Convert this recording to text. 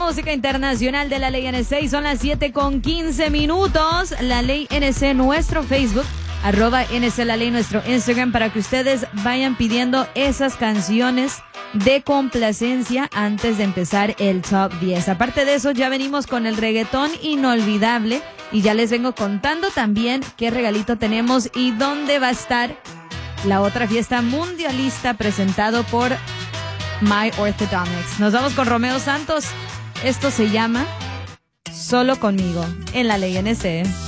música internacional de la Ley NC y son las 7:15. La Ley NC, nuestro Facebook, @NC La Ley, nuestro Instagram, para que ustedes vayan pidiendo esas canciones de complacencia antes de empezar el Top 10. Aparte de eso, ya venimos con el reggaetón inolvidable y ya les vengo contando también qué regalito tenemos y dónde va a estar la otra fiesta mundialista presentado por My Orthodontics. Nos vamos con Romeo Santos. Esto se llama Solo Conmigo en la Ley NC.